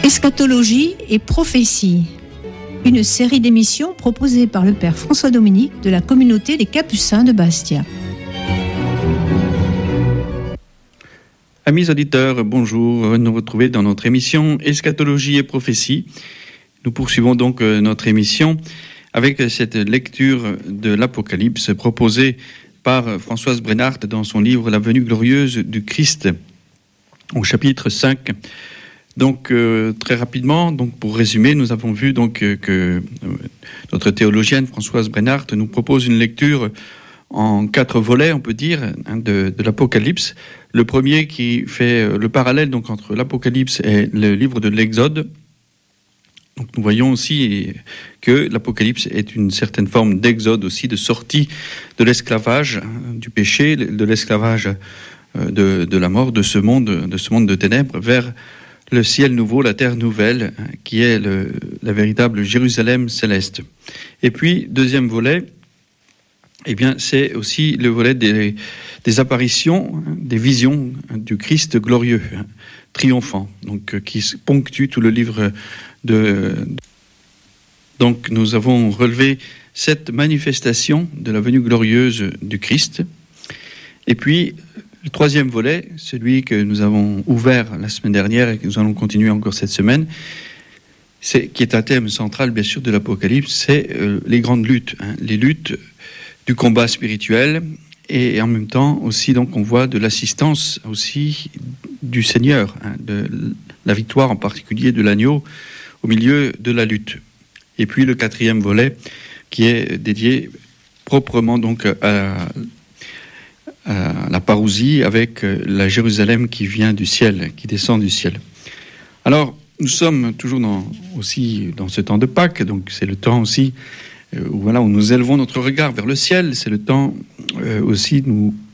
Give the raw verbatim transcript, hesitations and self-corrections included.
Eschatologie et prophétie, une série d'émissions proposée par le Père François Dominique de la communauté des Capucins de Bastia. Amis auditeurs, bonjour, heureux de nous retrouver dans notre émission Eschatologie et prophétie. Nous poursuivons donc notre émission avec cette lecture de l'Apocalypse proposée par Françoise Brennart dans son livre La venue glorieuse du Christ, au chapitre cinq. Donc euh, très rapidement, donc pour résumer, nous avons vu donc euh, que euh, notre théologienne Françoise Brennart nous propose une lecture en quatre volets, on peut dire, hein, de, de l'Apocalypse. Le premier qui fait euh, le parallèle donc entre l'Apocalypse et le livre de l'Exode. Donc nous voyons aussi que l'Apocalypse est une certaine forme d'exode aussi, de sortie de l'esclavage, hein, du péché, de l'esclavage euh, de, de la mort, de ce monde, de ce monde de ténèbres, vers le ciel nouveau, la terre nouvelle, hein, qui est le, la véritable Jérusalem céleste. Et puis, deuxième volet, eh bien, c'est aussi le volet des, des apparitions, hein, des visions hein, du Christ glorieux, hein, triomphant, donc euh, qui ponctue tout le livre de... Donc, nous avons relevé cette manifestation de la venue glorieuse du Christ. Et puis, le troisième volet, celui que nous avons ouvert la semaine dernière et que nous allons continuer encore cette semaine, c'est, qui est un thème central, bien sûr, de l'Apocalypse, c'est euh, les grandes luttes, hein, les luttes du combat spirituel, et en même temps aussi, donc, on voit de l'assistance aussi du Seigneur, hein, de la victoire en particulier de l'agneau au milieu de la lutte. Et puis le quatrième volet, qui est dédié proprement donc à à la parousie avec la Jérusalem qui vient du ciel, qui descend du ciel. Alors, nous sommes toujours dans, aussi dans ce temps de Pâques, donc c'est le temps aussi euh, où, voilà, où nous élevons notre regard vers le ciel, c'est le temps euh, aussi où nous